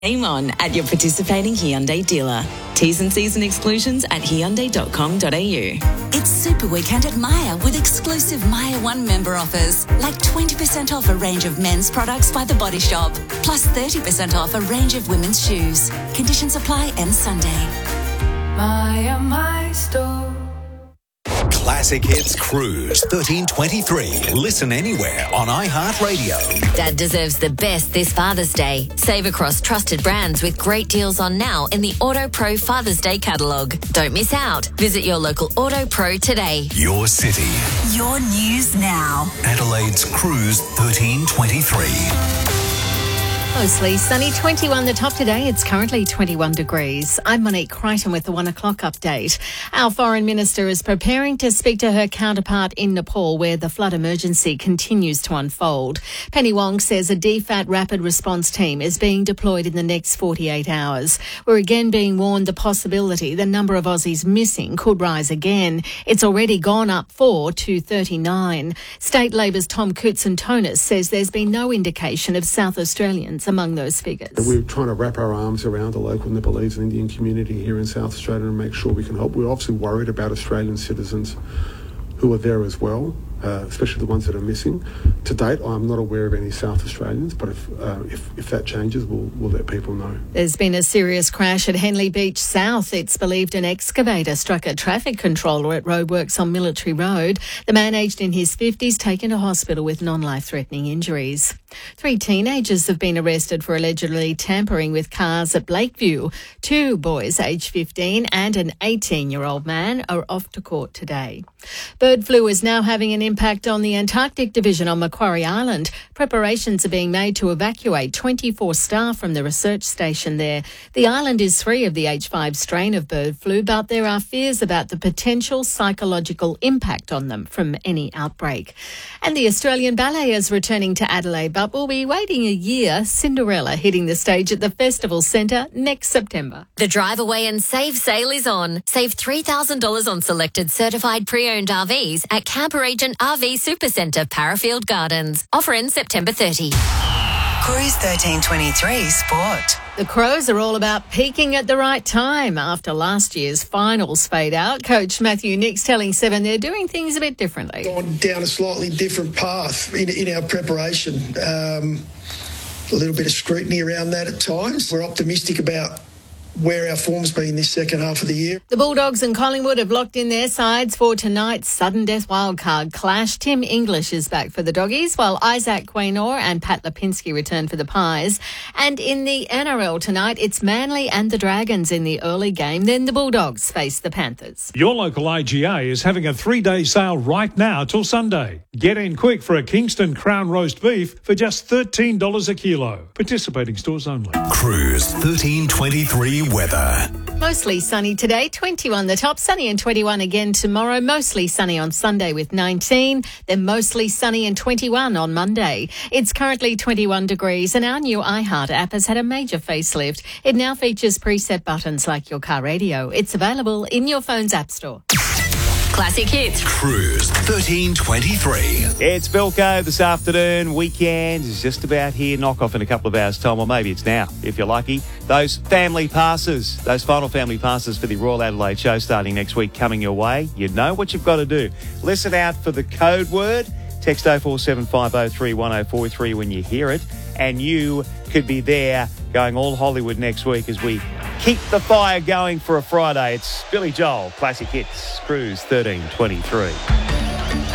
Game on at your participating Hyundai dealer. T's and C's and exclusions at hyundai.com.au. It's Super Weekend at Myer with exclusive Myer One member offers, like 20% off a range of men's products by The Body Shop, plus 30% off a range of women's shoes. Conditions apply end Sunday. Myer, my store. Classic Hits Cruise 1323. Listen anywhere on iHeartRadio. Dad deserves the best this Father's Day. Save across trusted brands with great deals on now in the Auto Pro Father's Day catalogue. Don't miss out. Visit your local Auto Pro today. Your city. Your news now. Adelaide's Cruise 1323. Mostly sunny, 21 the top today. It's currently 21 degrees. I'm Monique Crichton with the 1 o'clock update. Our foreign minister is preparing to speak to her counterpart in Nepal, where the flood emergency continues to unfold. Penny Wong says a DFAT rapid response team is being deployed in the next 48 hours. We're again being warned the possibility the number of Aussies missing could rise again. It's already gone up 4 to 39. State Labor's Tom Koutsantonis says there's been no indication of South Australians among those figures. We're trying to wrap our arms around the local Nepalese and Indian community here in South Australia and make sure we can help. We're obviously worried about Australian citizens who are there as well, especially the ones that are missing. To date, I'm not aware of any South Australians, but if that changes, we'll let people know. There's been a serious crash at Henley Beach South. It's believed an excavator struck a traffic controller at roadworks on Military Road. The man, aged in his 50s, taken to hospital with non-life-threatening injuries. 3 teenagers have been arrested for allegedly tampering with cars at Lakeview. 2 boys aged 15 and an 18-year-old man are off to court today. Bird flu is now having an impact on the Antarctic Division on Macquarie Island. Preparations are being made to evacuate 24 staff from the research station there. The island is free of the H5 strain of bird flu, but there are fears about the potential psychological impact on them from any outbreak. And the Australian Ballet is returning to Adelaide, but will be waiting a year. Cinderella hitting the stage at the Festival Centre next September. The Drive Away and Save sale is on. Save $3,000 on selected certified pre-owned RVs at Camper Agent RV Supercentre, Parafield Gardens. Offer ends September 30. Cruise 1323 Sport. The Crows are all about peaking at the right time after last year's finals fade out. Coach Matthew Nicks telling Seven they're doing things a bit differently. Gone down a slightly different path in our preparation. A little bit of scrutiny around that at times. We're optimistic about where our form's been this second half of the year. The Bulldogs and Collingwood have locked in their sides for tonight's sudden death wildcard clash. Tim English is back for the Doggies, while Isaac Quaynor and Pat Lipinski return for the Pies. And in the NRL tonight, it's Manly and the Dragons in the early game. Then the Bulldogs face the Panthers. Your local AGA is having a 3-day sale right now till Sunday. Get in quick for a Kingston Crown roast beef for just $13 a kilo. Participating stores only. Cruise 1323 weather. Mostly sunny today, 21 the top, sunny and 21 again tomorrow. Mostly sunny on Sunday with 19, then mostly sunny and 21 on Monday. It's currently 21 degrees and our new iHeart app has had a major facelift. It now features preset buttons like your car radio. It's available in your phone's app store. Classic Hits. Cruise 1323. It's Belco this afternoon. Weekend is just about here. Knock off in a couple of hours' time, or maybe it's now, if you're lucky. Those family passes, those final family passes for the Royal Adelaide show starting next week coming your way. You know what you've got to do. Listen out for the code word. Text 0475031043 when you hear it. And you could be there going all Hollywood next week as we keep the fire going for a Friday. It's Billy Joel, Classic Hits, Cruise 1323.